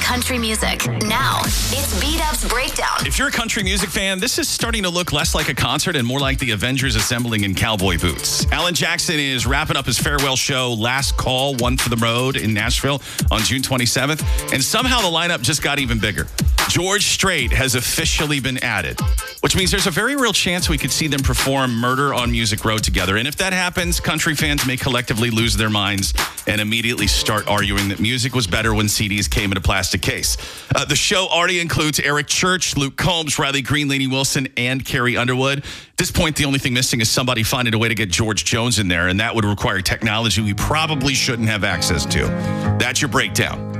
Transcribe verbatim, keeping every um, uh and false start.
country music. Now, it's B-Dub's Breakdown. If you're a country music fan, this is starting to look less like a concert and more like the Avengers assembling in cowboy boots. Alan Jackson is wrapping up his farewell show, Last Call, One for the Road in Nashville on June twenty-seventh. And somehow the lineup just got even bigger. George Strait has officially been added, which means there's a very real chance we could see them perform Murder on Music Row together. And if that happens, country fans may collectively lose their minds and immediately start arguing that music was better when C Ds came in a plastic case. Uh, the show already includes Eric Church, Luke Combs, Riley Green, Lainey Wilson, and Carrie Underwood. At this point, the only thing missing is somebody finding a way to get George Jones in there, and that would require technology we probably shouldn't have access to. That's your breakdown.